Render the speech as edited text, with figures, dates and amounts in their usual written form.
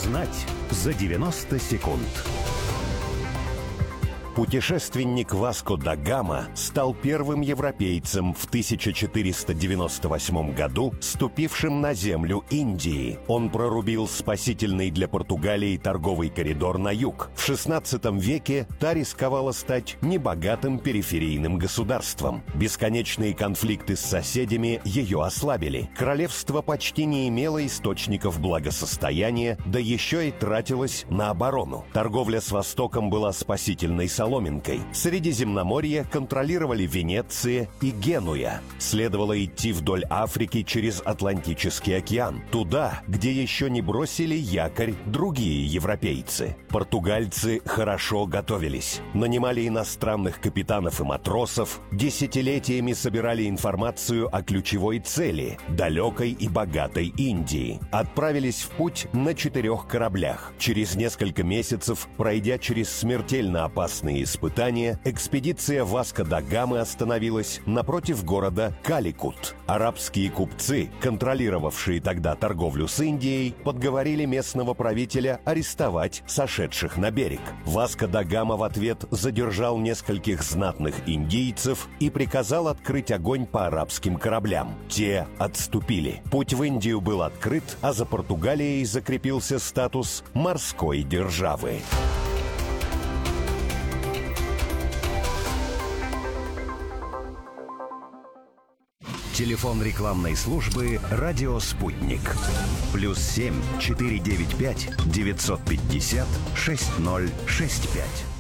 Узнать за 90 секунд. Путешественник Васко да Гама стал первым европейцем в 1498 году, ступившим на землю Индии. Он прорубил спасительный для Португалии торговый коридор на юг. В XVI веке та рисковала стать небогатым периферийным государством. Бесконечные конфликты с соседями ее ослабили. Королевство почти не имело источников благосостояния, да еще и тратилось на оборону. Торговля с Востоком была спасительной соломинкой. Средиземноморье контролировали Венеция и Генуя. Следовало идти вдоль Африки через Атлантический океан, туда, где еще не бросили якорь другие европейцы. Португальцы хорошо готовились, нанимали иностранных капитанов и матросов, десятилетиями собирали информацию о ключевой цели – далекой и богатой Индии. Отправились в путь на 4 кораблях. Через несколько месяцев, пройдя через смертельно опасные испытания, экспедиция Васко да Гамы остановилась напротив города Каликут. Арабские купцы, контролировавшие тогда торговлю с Индией, подговорили местного правителя арестовать сошедших на берег. Васко да Гама в ответ задержал нескольких знатных индийцев и приказал открыть огонь по арабским кораблям. Те отступили. Путь в Индию был открыт, а за Португалией закрепился статус морской державы. Телефон рекламной службы «Радио Спутник». +7 495 950 6065.